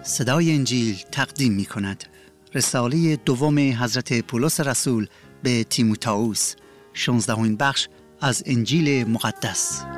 صدای انجیل تقدیم می کند. رساله دوم حضرت پولس رسول به تیموتائوس، 16مین بخش از انجیل مقدس.